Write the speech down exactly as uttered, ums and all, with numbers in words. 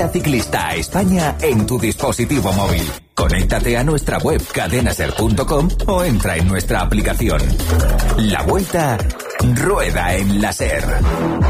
Ciclista a España en tu dispositivo móvil. Conéctate a nuestra web cadenaser punto com o entra en nuestra aplicación. La Vuelta rueda en la SER.